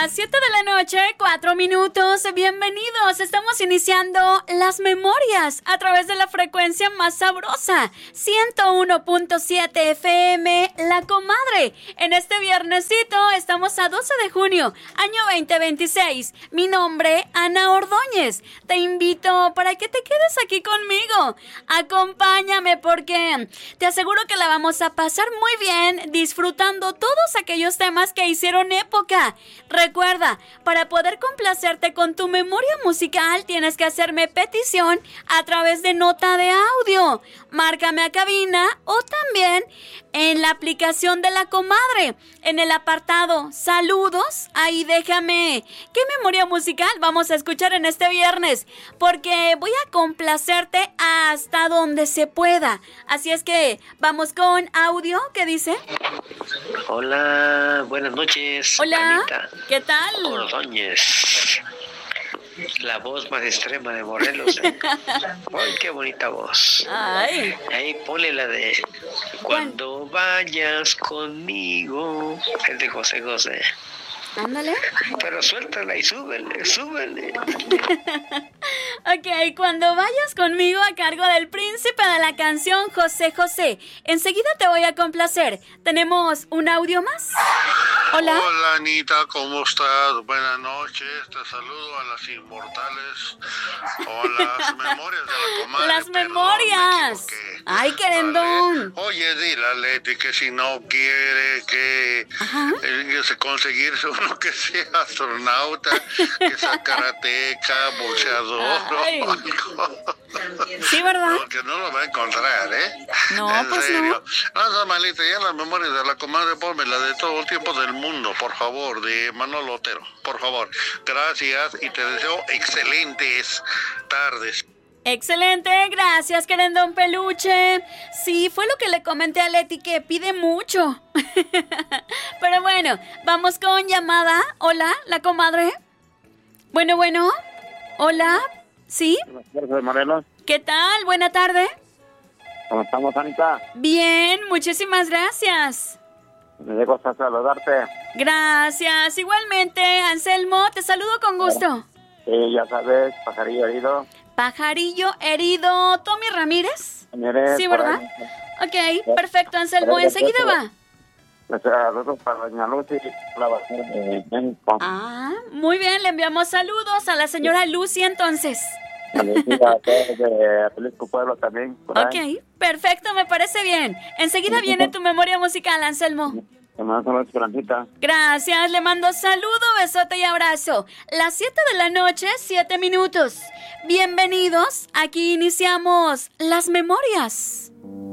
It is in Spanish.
las 7 de la noche, 4 minutos. Bienvenidos. Estamos iniciando las memorias a través de la frecuencia más sabrosa, 101.7 FM, La Comadre. En este viernesito estamos a 12 de junio, año 2026. Mi nombre, Ana Ordóñez. Te invito para que te quedes aquí conmigo. Acompáñame porque te aseguro que la vamos a pasar muy bien disfrutando todos aquellos temas que hicieron época. Recuerda, para poder complacerte con tu memoria musical tienes que hacerme petición a través de nota de audio. Márcame a cabina o también en la aplicación de La Comadre, en el apartado Saludos. Ahí déjame qué memoria musical vamos a escuchar en este viernes, porque voy a complacerte hasta donde se pueda. Así es que vamos con audio. ¿Qué dice? Hola, buenas noches. Hola, Anita ¿qué tal? Ordóñez, la voz más extrema de Morelos, ¿eh? ¡Ay, qué bonita voz! Ay. Ahí ponle la de Cuando vayas conmigo, es de José José. Ándale. Pero suéltala y súbele. Ok, Cuando vayas conmigo, a cargo del príncipe de la canción, José José. Enseguida te voy a complacer. ¿Tenemos un audio más? Hola. Hola Anita, ¿cómo estás? Buenas noches, te saludo a las inmortales o a las memorias de La Comadre. Las Perdón, memorias. me equivoqué. Ay, querendón. Vale. Oye, dile a Leti que si no quiere que conseguirse uno que sea astronauta, que sea karateca, boxeador o algo. Sí, ¿verdad? Porque no lo va a encontrar, ¿eh? No, en pues serio. No, malita, ya las memorias de La Comadre, ponme la de todo el tiempo del mundo, por favor, de Manolo Otero, por favor. Gracias y te deseo excelentes tardes. Excelente, gracias, querendón peluche. Sí, fue lo que le comenté a Leti, que pide mucho. Pero bueno, vamos con llamada. Hola, La Comadre. Bueno. Hola, ¿sí? De Morelos. ¿Qué tal? Buena tarde. ¿Cómo estamos, Anita? Bien, muchísimas gracias. Me dejo saludarte. Gracias. Igualmente, Anselmo, te saludo con gusto. Sí, ya sabes, pajarillo herido. Pajarillo herido, Tommy Ramírez. Ramírez, Sí, ¿verdad? Ok, perfecto, Anselmo. Enseguida va. Saludos para Doña Lucy, la vacuna de México. Ah, muy bien, le enviamos saludos a la señora Lucy entonces. A todos de Jalisco Pueblo también. Ok, perfecto, me parece bien. Enseguida viene tu memoria musical, Anselmo. Te mando saludos, Esperanzita. Gracias, le mando saludo, besote y abrazo. Las 7 de la noche, 7 minutos. Bienvenidos, aquí iniciamos las memorias.